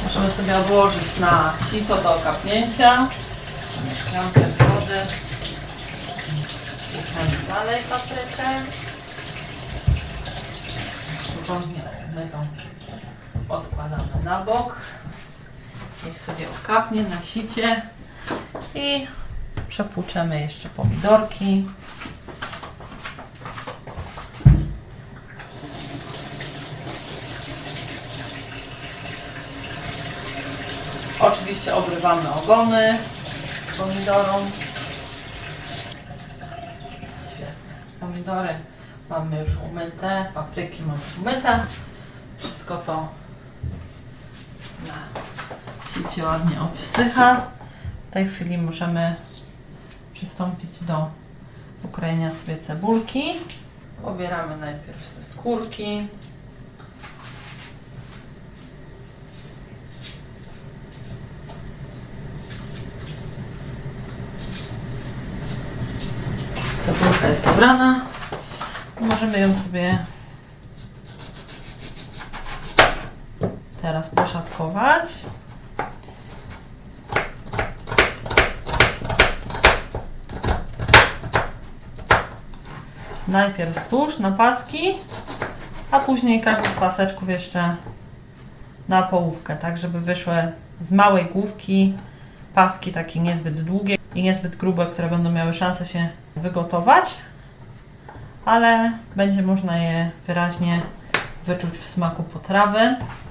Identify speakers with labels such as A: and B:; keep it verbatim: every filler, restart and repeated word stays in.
A: Możemy sobie odłożyć na sito do okapnięcia. Mamy szklankę z wody. Włóżemy dalej paprykę. Porządnie umytą odkładamy na bok. Niech sobie okapnie na sicie. I przepłuczemy jeszcze pomidorki. Oczywiście obrywamy ogony pomidorom. Świetnie. Pomidory mamy już umyte, papryki mamy umyte. Wszystko to na sicie ładnie obsycha. W tej chwili możemy przystąpić do ukrojenia sobie cebulki. Pobieramy najpierw te skórki. Cebulka jest obrana. Możemy ją sobie teraz poszatkować. Najpierw wzdłuż na paski, a później każdy z paseczków jeszcze na połówkę, tak żeby wyszły z małej główki paski takie niezbyt długie i niezbyt grube, które będą miały szansę się wygotować, ale będzie można je wyraźnie wyczuć w smaku potrawy.